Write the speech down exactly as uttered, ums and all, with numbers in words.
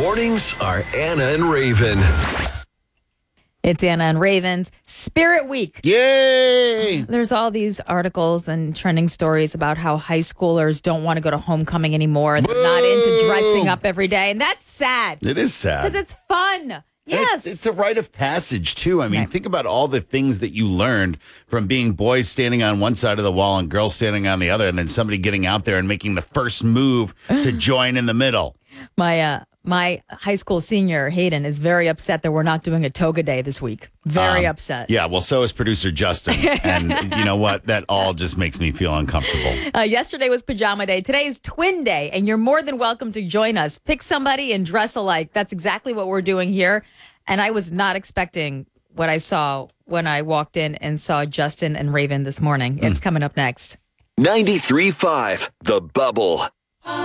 Mornings are Anna and Raven. It's Anna and Raven's Spirit Week. Yay! There's all these articles and trending stories about how high schoolers don't want to go to homecoming anymore. They're not into dressing up every day. And that's sad. It is sad. Because it's fun. Yes. It's, it's a rite of passage, too. I mean, Right. think about all the things that you learned from being boys standing on one side of the wall and girls standing on the other, and then somebody getting out there and making the first move to join in the middle. My uh, my high school senior, Hayden, is very upset that we're not doing a toga day this week. Very Um, upset. Yeah, well, so is producer Justin. And you know what? That all just makes me feel uncomfortable. Uh, yesterday was pajama day. Today is twin day, and you're more than welcome to join us. Pick somebody and dress alike. That's exactly what we're doing here. And I was not expecting what I saw when I walked in and saw Justin and Raven this morning. It's coming up next. ninety-three point five The Bubble.